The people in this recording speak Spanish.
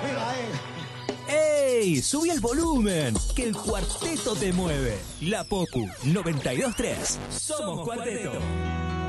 ¡Ey! Subí el volumen, que el cuarteto te mueve. La Popu 92.3. Somos Cuarteto.